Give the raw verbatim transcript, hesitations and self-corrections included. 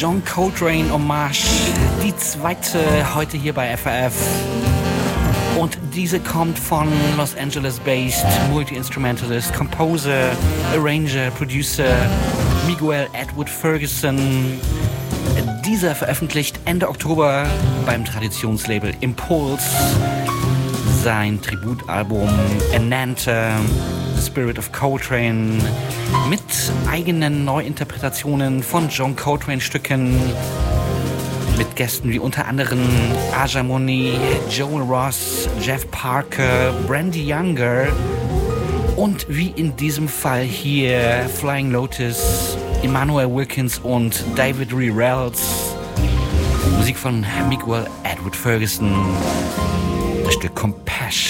John Coltrane Hommage, die zweite heute hier bei F A F. Und diese kommt von Los Angeles-based Multi-Instrumentalist, Composer, Arranger, Producer Miguel Edward Ferguson. Dieser veröffentlicht Ende Oktober beim Traditionslabel Impulse sein Tributalbum Enanta, The Spirit of Coltrane, mit eigenen Neuinterpretationen von John Coltrane-Stücken, mit Gästen wie unter anderem Aja Monet, Joel Ross, Jeff Parker, Brandy Younger und wie in diesem Fall hier Flying Lotus, Emmanuel Wilkins und David Lee Reynolds. Musik von Miguel Edward Ferguson, das Stück Compassion.